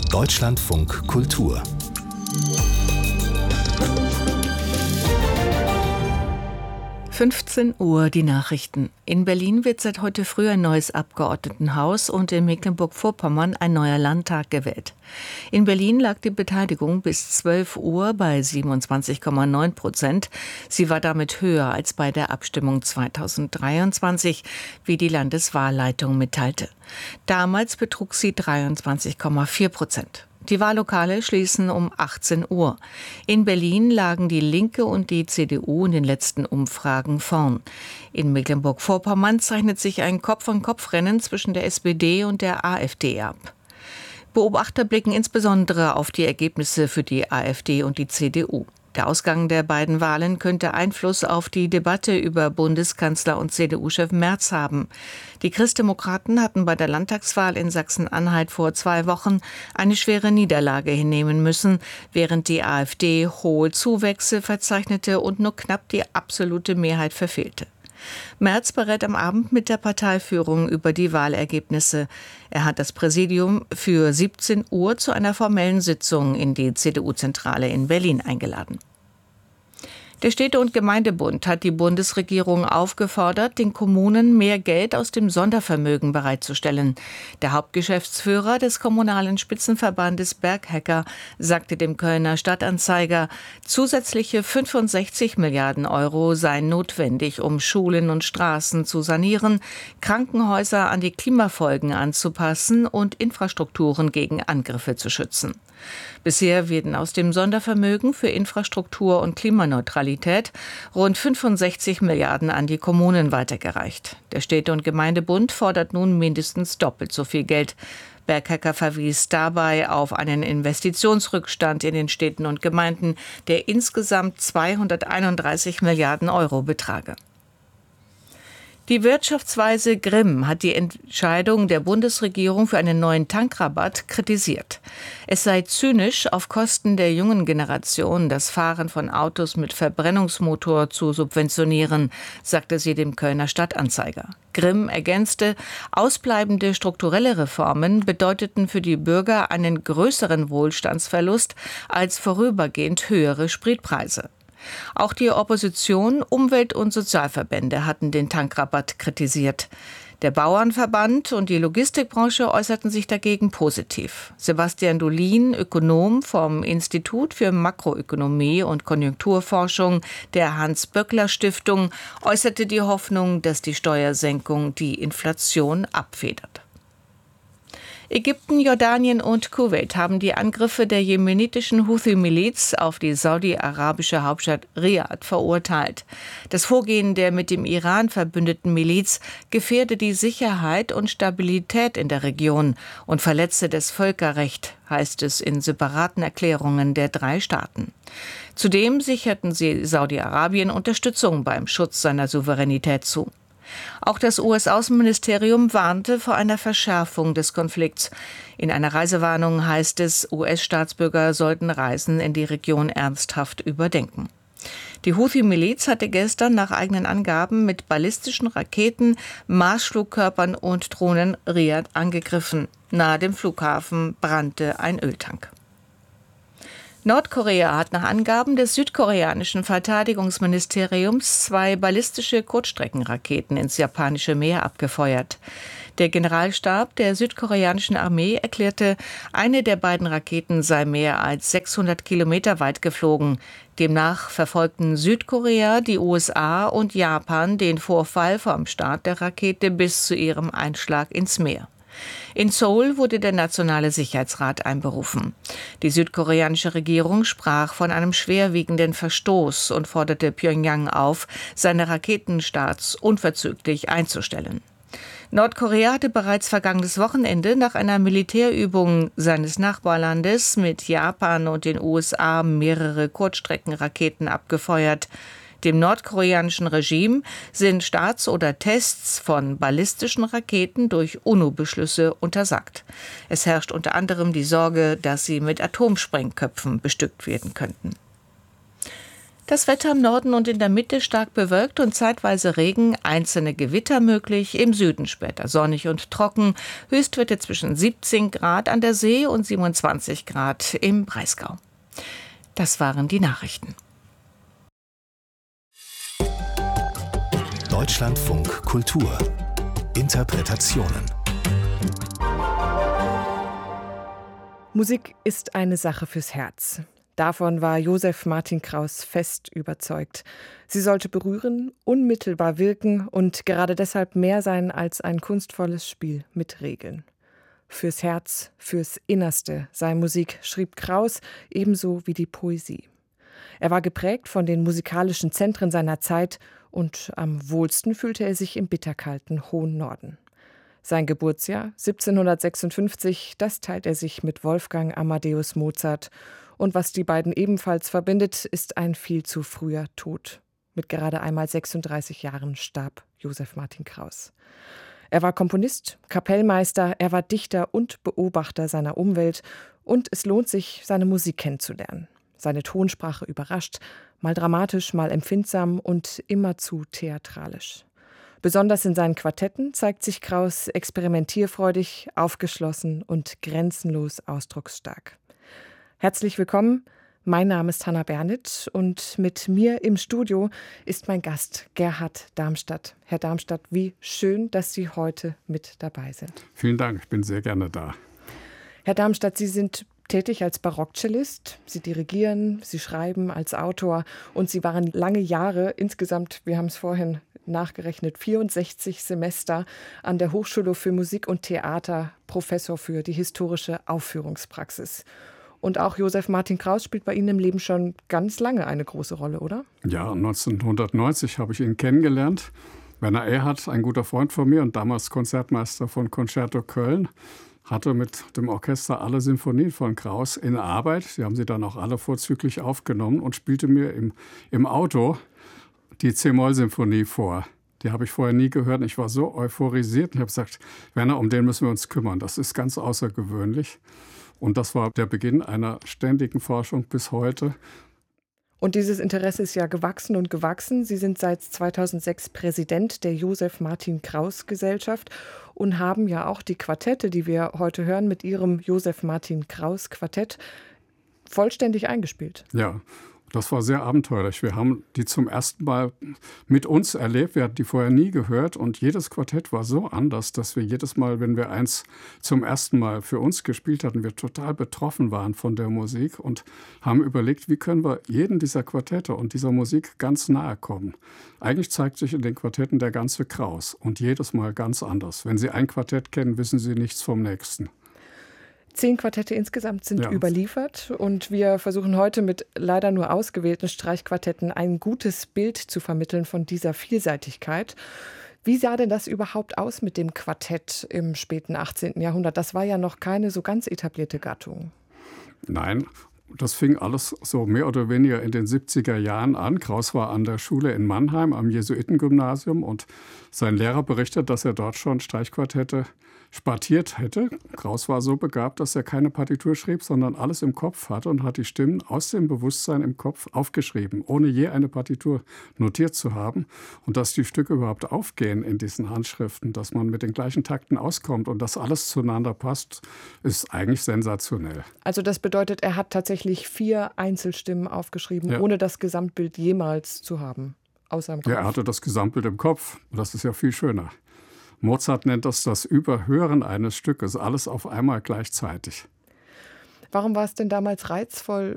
Deutschlandfunk Kultur. Uhr die Nachrichten. In Berlin wird seit heute früh ein neues Abgeordnetenhaus und in Mecklenburg-Vorpommern ein neuer Landtag gewählt. In Berlin lag die Beteiligung bis 12 Uhr bei 27,9%. Sie war damit höher als bei der Abstimmung 2023, wie die Landeswahlleitung mitteilte. Damals betrug sie 23,4%. Die Wahllokale schließen um 18 Uhr. In Berlin lagen die Linke und die CDU in den letzten Umfragen vorn. In Mecklenburg-Vorpommern zeichnet sich ein Kopf-an-Kopf-Rennen zwischen der SPD und der AfD ab. Beobachter blicken insbesondere auf die Ergebnisse für die AfD und die CDU. Der Ausgang der beiden Wahlen könnte Einfluss auf die Debatte über Bundeskanzler und CDU-Chef Merz haben. Die Christdemokraten hatten bei der Landtagswahl in Sachsen-Anhalt vor 2 Wochen eine schwere Niederlage hinnehmen müssen, während die AfD hohe Zuwächse verzeichnete und nur knapp die absolute Mehrheit verfehlte. Merz berät am Abend mit der Parteiführung über die Wahlergebnisse. Er hat das Präsidium für 17 Uhr zu einer formellen Sitzung in die CDU-Zentrale in Berlin eingeladen. Der Städte- und Gemeindebund hat die Bundesregierung aufgefordert, den Kommunen mehr Geld aus dem Sondervermögen bereitzustellen. Der Hauptgeschäftsführer des kommunalen Spitzenverbandes Berghecker sagte dem Kölner Stadtanzeiger, zusätzliche 65 Milliarden Euro seien notwendig, um Schulen und Straßen zu sanieren, Krankenhäuser an die Klimafolgen anzupassen und Infrastrukturen gegen Angriffe zu schützen. Bisher werden aus dem Sondervermögen für Infrastruktur und Klimaneutralität rund 65 Milliarden an die Kommunen weitergereicht. Der Städte- und Gemeindebund fordert nun mindestens doppelt so viel Geld. Berghecker verwies dabei auf einen Investitionsrückstand in den Städten und Gemeinden, der insgesamt 231 Milliarden Euro betrage. Die Wirtschaftsweise Grimm hat die Entscheidung der Bundesregierung für einen neuen Tankrabatt kritisiert. Es sei zynisch, auf Kosten der jungen Generation das Fahren von Autos mit Verbrennungsmotor zu subventionieren, sagte sie dem Kölner Stadtanzeiger. Grimm ergänzte, ausbleibende strukturelle Reformen bedeuteten für die Bürger einen größeren Wohlstandsverlust als vorübergehend höhere Spritpreise. Auch die Opposition, Umwelt- und Sozialverbände hatten den Tankrabatt kritisiert. Der Bauernverband und die Logistikbranche äußerten sich dagegen positiv. Sebastian Dolin, Ökonom vom Institut für Makroökonomie und Konjunkturforschung der Hans-Böckler-Stiftung, äußerte die Hoffnung, dass die Steuersenkung die Inflation abfedert. Ägypten, Jordanien und Kuwait haben die Angriffe der jemenitischen Houthi-Miliz auf die saudi-arabische Hauptstadt Riad verurteilt. Das Vorgehen der mit dem Iran verbündeten Miliz gefährde die Sicherheit und Stabilität in der Region und verletze das Völkerrecht, heißt es in separaten Erklärungen der 3 Staaten. Zudem sicherten sie Saudi-Arabien Unterstützung beim Schutz seiner Souveränität zu. Auch das US-Außenministerium warnte vor einer Verschärfung des Konflikts. In einer Reisewarnung heißt es, US-Staatsbürger sollten Reisen in die Region ernsthaft überdenken. Die Houthi-Miliz hatte gestern nach eigenen Angaben mit ballistischen Raketen, Marschflugkörpern und Drohnen Riad angegriffen. Nahe dem Flughafen brannte ein Öltank. Nordkorea hat nach Angaben des südkoreanischen Verteidigungsministeriums 2 ballistische Kurzstreckenraketen ins japanische Meer abgefeuert. Der Generalstab der südkoreanischen Armee erklärte, eine der beiden Raketen sei mehr als 600 Kilometer weit geflogen. Demnach verfolgten Südkorea, die USA und Japan den Vorfall vom Start der Rakete bis zu ihrem Einschlag ins Meer. In Seoul wurde der Nationale Sicherheitsrat einberufen. Die südkoreanische Regierung sprach von einem schwerwiegenden Verstoß und forderte Pyongyang auf, seine Raketenstarts unverzüglich einzustellen. Nordkorea hatte bereits vergangenes Wochenende nach einer Militärübung seines Nachbarlandes mit Japan und den USA mehrere Kurzstreckenraketen abgefeuert. Dem nordkoreanischen Regime sind Starts oder Tests von ballistischen Raketen durch UNO-Beschlüsse untersagt. Es herrscht unter anderem die Sorge, dass sie mit Atomsprengköpfen bestückt werden könnten. Das Wetter im Norden und in der Mitte stark bewölkt und zeitweise Regen, einzelne Gewitter möglich, im Süden später sonnig und trocken. Höchstwerte zwischen 17 Grad an der See und 27 Grad im Breisgau. Das waren die Nachrichten. Deutschlandfunk Kultur. Interpretationen. Musik ist eine Sache fürs Herz. Davon war Josef Martin Kraus fest überzeugt. Sie sollte berühren, unmittelbar wirken und gerade deshalb mehr sein als ein kunstvolles Spiel mit Regeln. Fürs Herz, fürs Innerste sei Musik, schrieb Kraus, ebenso wie die Poesie. Er war geprägt von den musikalischen Zentren seiner Zeit und am wohlsten fühlte er sich im bitterkalten hohen Norden. Sein Geburtsjahr 1756, das teilt er sich mit Wolfgang Amadeus Mozart. Und was die beiden ebenfalls verbindet, ist ein viel zu früher Tod. Mit gerade einmal 36 Jahren starb Josef Martin Kraus. Er war Komponist, Kapellmeister, er war Dichter und Beobachter seiner Umwelt. Und es lohnt sich, seine Musik kennenzulernen. Seine Tonsprache überrascht, mal dramatisch, mal empfindsam und immerzu theatralisch. Besonders in seinen Quartetten zeigt sich Kraus experimentierfreudig, aufgeschlossen und grenzenlos ausdrucksstark. Herzlich willkommen, mein Name ist Hannah Bernitz und mit mir im Studio ist mein Gast Gerhard Darmstadt. Herr Darmstadt, wie schön, dass Sie heute mit dabei sind. Vielen Dank, ich bin sehr gerne da. Herr Darmstadt, Sie sind tätig als Barockcellist. Sie dirigieren, Sie schreiben als Autor und Sie waren lange Jahre, insgesamt, wir haben es vorhin nachgerechnet, 64 Semester an der Hochschule für Musik und Theater, Professor für die historische Aufführungspraxis. Und auch Josef Martin Kraus spielt bei Ihnen im Leben schon ganz lange eine große Rolle, oder? Ja, 1990 habe ich ihn kennengelernt. Werner Erhardt, ein guter Freund von mir und damals Konzertmeister von Concerto Köln, hatte mit dem Orchester alle Sinfonien von Kraus in Arbeit. Sie haben sie dann auch alle vorzüglich aufgenommen und spielte mir im Auto die C-Moll-Symphonie vor. Die habe ich vorher nie gehört. Ich war so euphorisiert. Ich habe gesagt, Werner, um den müssen wir uns kümmern. Das ist ganz außergewöhnlich. Und das war der Beginn einer ständigen Forschung bis heute. Und dieses Interesse ist ja gewachsen und gewachsen. Sie sind seit 2006 Präsident der Josef Martin Kraus Gesellschaft und haben ja auch die Quartette, die wir heute hören, mit Ihrem Josef Martin Kraus Quartett vollständig eingespielt. Ja, das war sehr abenteuerlich. Wir haben die zum ersten Mal mit uns erlebt. Wir hatten die vorher nie gehört. Und jedes Quartett war so anders, dass wir jedes Mal, wenn wir eins zum ersten Mal für uns gespielt hatten, wir total betroffen waren von der Musik und haben überlegt, wie können wir jedem dieser Quartette und dieser Musik ganz nahe kommen. Eigentlich zeigt sich in den Quartetten der ganze Kraus und jedes Mal ganz anders. Wenn Sie ein Quartett kennen, wissen Sie nichts vom nächsten. 10 Quartette insgesamt sind überliefert und wir versuchen heute mit leider nur ausgewählten Streichquartetten ein gutes Bild zu vermitteln von dieser Vielseitigkeit. Wie sah denn das überhaupt aus mit dem Quartett im späten 18. Jahrhundert? Das war ja noch keine so ganz etablierte Gattung. Nein, das fing alles so mehr oder weniger in den 70er Jahren an. Kraus war an der Schule in Mannheim am Jesuitengymnasium und sein Lehrer berichtet, dass er dort schon Streichquartette spartiert hätte. Kraus war so begabt, dass er keine Partitur schrieb, sondern alles im Kopf hatte und hat die Stimmen aus dem Bewusstsein im Kopf aufgeschrieben, ohne je eine Partitur notiert zu haben. Und dass die Stücke überhaupt aufgehen in diesen Handschriften, dass man mit den gleichen Takten auskommt und dass alles zueinander passt, ist eigentlich sensationell. Also das bedeutet, er hat tatsächlich 4 Einzelstimmen aufgeschrieben, ohne das Gesamtbild jemals zu haben, außer im Kopf. Ja, er hatte das Gesamtbild im Kopf. Das ist ja viel schöner. Mozart nennt das Überhören eines Stückes, alles auf einmal gleichzeitig. Warum war es denn damals reizvoll,